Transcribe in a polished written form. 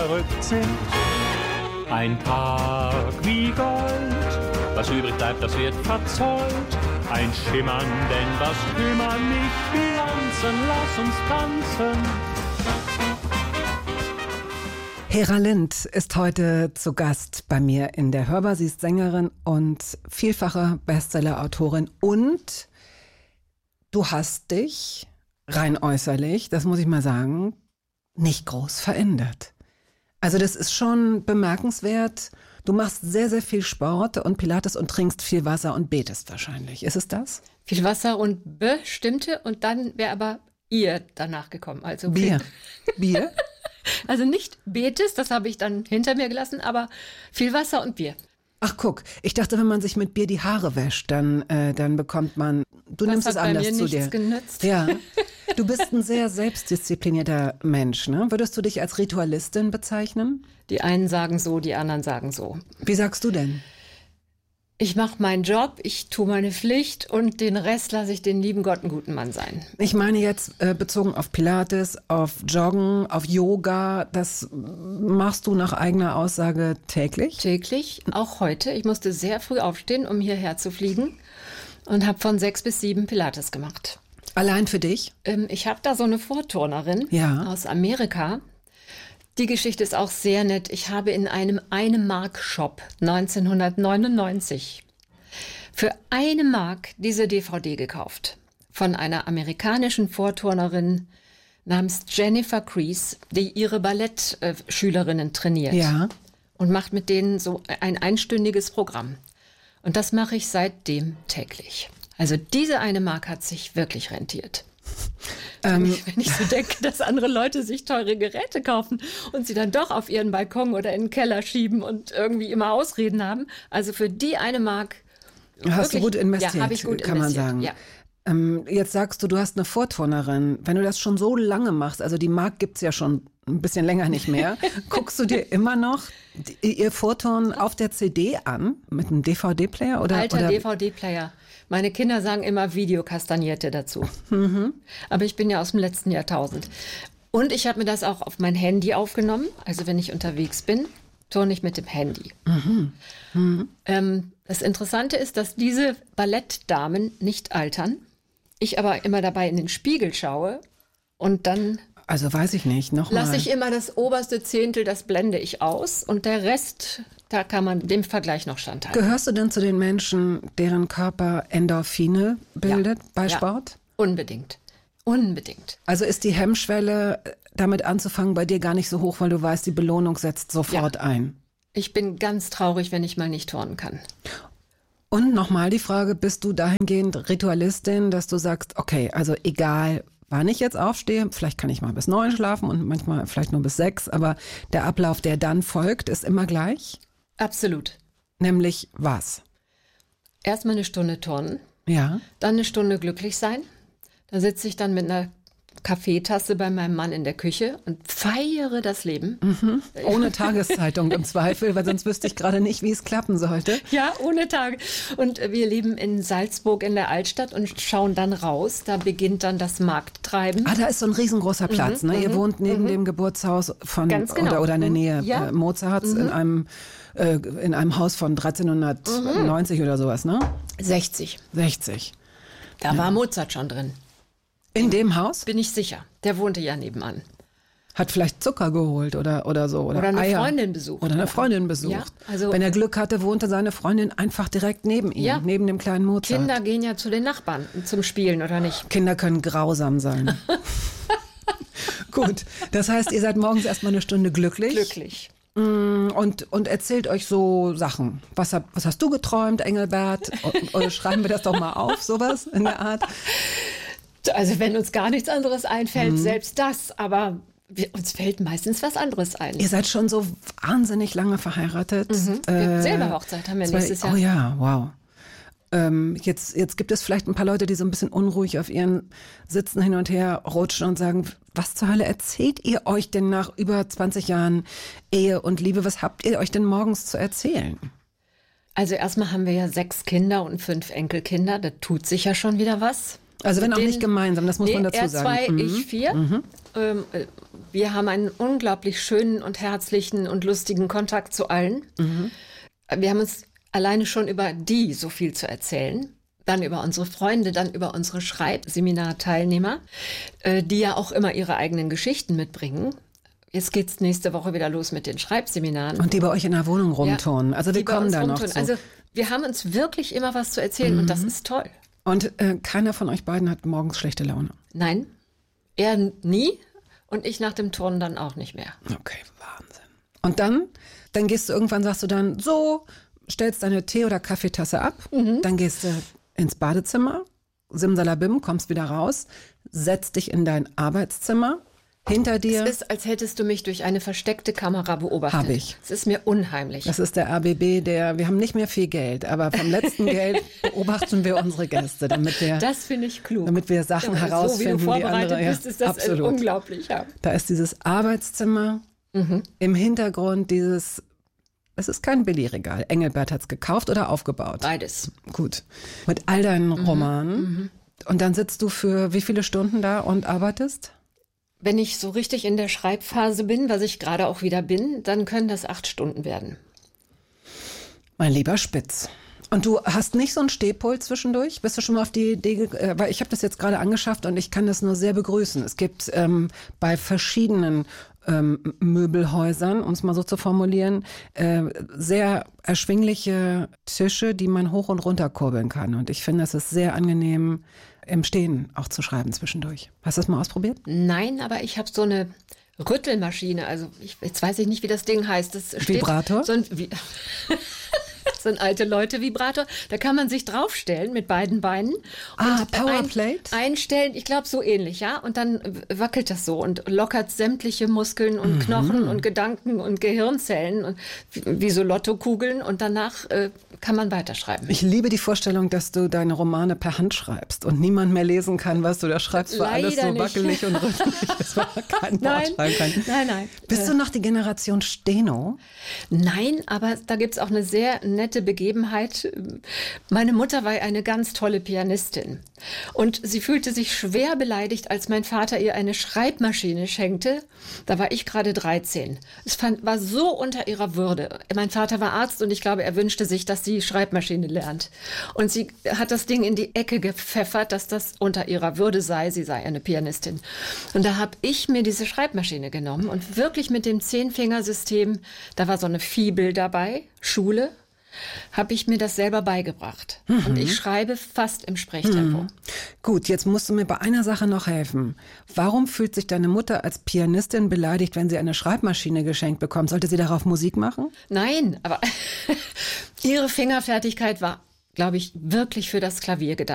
verrückt sind. Ein Tag wie Gold, was übrig bleibt, das wird verzollt. Ein Schimmern, denn was kümmern nicht Bilanzen, lass uns tanzen. Hera Lind ist heute zu Gast bei mir in der Hörbar. Sie ist Sängerin und vielfache Bestseller-Autorin. Und du hast dich rein äußerlich, das muss ich mal sagen, nicht groß verändert. Also das ist schon bemerkenswert. Du machst sehr, sehr viel Sport und Pilates und trinkst viel Wasser und betest wahrscheinlich. Ist es das? Viel Wasser und stimmte und dann wäre aber ihr danach gekommen. Also Bier. Bier? Also nicht betest, das habe ich dann hinter mir gelassen, aber viel Wasser und Bier. Ach guck, ich dachte, wenn man sich mit Bier die Haare wäscht, dann bekommt man, du Das nimmst hat es anders bei mir zu nichts dir. genützt. Ja, du bist ein sehr selbstdisziplinierter Mensch, ne? Würdest du dich als Ritualistin bezeichnen? Die einen sagen so, die anderen sagen so. Wie sagst du denn? Ich mache meinen Job, ich tue meine Pflicht und den Rest lasse ich den lieben Gott einen guten Mann sein. Ich meine jetzt bezogen auf Pilates, auf Joggen, auf Yoga. Das machst du nach eigener Aussage täglich? Täglich, auch heute. Ich musste sehr früh aufstehen, um hierher zu fliegen und habe von 6 bis 7 Pilates gemacht. Allein für dich? Ich habe da so eine Vorturnerin Ja. aus Amerika. Die Geschichte ist auch sehr nett. Ich habe in einem Eine-Mark-Shop 1999 für 1 Mark diese DVD gekauft. Von einer amerikanischen Vorturnerin namens Jennifer Crease, die ihre Ballettschülerinnen trainiert. Ja. Und macht mit denen so ein einstündiges Programm. Und das mache ich seitdem täglich. Also diese 1 Mark hat sich wirklich rentiert. Wenn ich so denke, dass andere Leute sich teure Geräte kaufen und sie dann doch auf ihren Balkon oder in den Keller schieben und irgendwie immer Ausreden haben. Also für die 1 Mark Hast du gut investiert, ja, habe ich gut kann investiert, man sagen. ja. Jetzt sagst du hast eine Vorturnerin. Wenn du das schon so lange machst, also die Mark gibt's ja schon ein bisschen länger nicht mehr, guckst du dir immer noch ihr Vorturnen auf der CD an mit einem DVD-Player? Alter DVD-Player. Meine Kinder sagen immer Videokastagnierte dazu. Aber ich bin ja aus dem letzten Jahrtausend. Und ich habe mir das auch auf mein Handy aufgenommen. Also wenn ich unterwegs bin, turne ich mit dem Handy. Das Interessante ist, dass diese Ballettdamen nicht altern. Ich aber immer dabei in den Spiegel schaue und dann Also weiß ich nicht, nochmal. lasse ich immer das oberste Zehntel, das blende ich aus. Und der Rest, da kann man dem Vergleich noch standhalten. Gehörst du denn zu den Menschen, deren Körper Endorphine bildet bei Ja. Sport? Unbedingt. Unbedingt. Also ist die Hemmschwelle, damit anzufangen, bei dir gar nicht so hoch, weil du weißt, die Belohnung setzt sofort ein? Ich bin ganz traurig, wenn ich mal nicht turnen kann. Und nochmal die Frage, bist du dahingehend Ritualistin, dass du sagst, okay, also egal wann ich jetzt aufstehe, vielleicht kann ich mal bis 9 schlafen und manchmal vielleicht nur bis 6, aber der Ablauf, der dann folgt, ist immer gleich? Absolut. Nämlich was? Erstmal 1 Stunde turnen, Ja. dann 1 Stunde glücklich sein. Da sitze ich dann mit einer Kaffeetasse bei meinem Mann in der Küche und feiere das Leben. Ohne Tageszeitung im Zweifel, weil sonst wüsste ich gerade nicht, wie es klappen sollte. Ja, ohne Tage. Und wir leben in Salzburg in der Altstadt und schauen dann raus. Da beginnt dann das Markttreiben. Ah, da ist so ein riesengroßer Platz, ne? Ihr wohnt neben dem Geburtshaus von Ganz genau. oder in der Nähe Ja. Mozarts in einem Haus von 1390 oder sowas, ne? 60. 60. Da war Mozart schon drin. In dem Haus? Bin ich sicher. Der wohnte ja nebenan. Hat vielleicht Zucker geholt oder so. Oder eine Eier. Freundin besucht. Oder eine Freundin besucht. Ja, also- wenn er Glück hatte, wohnte seine Freundin einfach direkt neben ihm, Ja. neben dem kleinen Mozart. Kinder gehen ja zu den Nachbarn zum Spielen, oder nicht? Kinder können grausam sein. Gut, das heißt, ihr seid morgens erstmal 1 Stunde glücklich. Glücklich. Und erzählt euch so Sachen. Was hast du geträumt, Engelbert? Oder schreiben wir das doch mal auf, sowas in der Art? Also wenn uns gar nichts anderes einfällt, selbst das, aber uns fällt meistens was anderes ein. Ihr seid schon so wahnsinnig lange verheiratet. Selber Hochzeit haben wir nächstes Jahr. Oh ja, wow. Jetzt gibt es vielleicht ein paar Leute, die so ein bisschen unruhig auf ihren Sitzen hin und her rutschen und sagen, was zur Hölle erzählt ihr euch denn nach über 20 Jahren Ehe und Liebe? Was habt ihr euch denn morgens zu erzählen? Also erstmal haben wir ja 6 Kinder und 5 Enkelkinder, da tut sich ja schon wieder was. Also wenn auch nicht gemeinsam, das muss man dazu er sagen. 2, ich 4. Wir haben einen unglaublich schönen und herzlichen und lustigen Kontakt zu allen. Wir haben uns alleine schon über die so viel zu erzählen. Dann über unsere Freunde, dann über unsere Schreibseminarteilnehmer, die ja auch immer ihre eigenen Geschichten mitbringen. Jetzt geht's nächste Woche wieder los mit den Schreibseminaren. Und die bei euch in der Wohnung rumturnen. Also wir kommen da noch zu. Also wir haben uns wirklich immer was zu erzählen und das ist toll. Und keiner von euch beiden hat morgens schlechte Laune? Nein, er nie und ich nach dem Turnen dann auch nicht mehr. Okay, Wahnsinn. Und dann gehst du irgendwann, sagst du dann so, stellst deine Tee- oder Kaffeetasse ab, dann gehst du ins Badezimmer, simsalabim, kommst wieder raus, setzt dich in dein Arbeitszimmer. Hinter dir. Es ist, als hättest du mich durch eine versteckte Kamera beobachtet. Habe ich. Es ist mir unheimlich. Das ist der RBB, wir haben nicht mehr viel Geld, aber vom letzten Geld beobachten wir unsere Gäste, das finde ich klug. Damit wir Sachen herausfinden, so wie du vorbereitet die andere. bist, ist das absolut. unglaublich. Ja. Da ist dieses Arbeitszimmer, im Hintergrund es ist kein Billigregal. Engelbert hat es gekauft oder aufgebaut? Beides. Gut. Mit all deinen Romanen. Und dann sitzt du für wie viele Stunden da und arbeitest? Wenn ich so richtig in der Schreibphase bin, was ich gerade auch wieder bin, dann können das 8 Stunden werden. Mein lieber Spitz. Und du hast nicht so einen Stehpult zwischendurch? Bist du schon mal auf die Idee, weil ich habe das jetzt gerade angeschafft und ich kann das nur sehr begrüßen. Es gibt bei verschiedenen Möbelhäusern, um es mal so zu formulieren, sehr erschwingliche Tische, die man hoch und runter kurbeln kann. Und ich finde, es ist sehr angenehm, im Stehen auch zu schreiben zwischendurch. Hast du das mal ausprobiert? Nein, aber ich habe so eine Rüttelmaschine. Also jetzt weiß ich nicht, wie das Ding heißt. Das steht, Vibrator? So ein alte Leute-Vibrator. Da kann man sich draufstellen mit beiden Beinen. Und Powerplate? Einstellen, ich glaube so ähnlich, ja. Und dann wackelt das so und lockert sämtliche Muskeln und Knochen und Gedanken und Gehirnzellen und wie so Lottokugeln. Und danach kann man weiterschreiben. Ich liebe die Vorstellung, dass du deine Romane per Hand schreibst und niemand mehr lesen kann, was du da schreibst, weil alles so wackelig und rüttelig ist, weil man kein Wort schreiben kann. Nein. Bist du noch die Generation Steno? Nein, aber da gibt es auch eine sehr nette Begebenheit. Meine Mutter war eine ganz tolle Pianistin und sie fühlte sich schwer beleidigt, als mein Vater ihr eine Schreibmaschine schenkte. Da war ich gerade 13. Es war so unter ihrer Würde. Mein Vater war Arzt und ich glaube, er wünschte sich, dass sie Schreibmaschine lernt. Und sie hat das Ding in die Ecke gepfeffert, dass das unter ihrer Würde sei. Sie sei eine Pianistin. Und da habe ich mir diese Schreibmaschine genommen und wirklich mit dem 10-Fingersystem, da war so eine Fibel dabei, Schule, habe ich mir das selber beigebracht. Und ich schreibe fast im Sprechtempo. Gut, jetzt musst du mir bei einer Sache noch helfen. Warum fühlt sich deine Mutter als Pianistin beleidigt, wenn sie eine Schreibmaschine geschenkt bekommt? Sollte sie darauf Musik machen? Nein, aber ihre Fingerfertigkeit war, glaube ich, wirklich für das Klavier gedacht.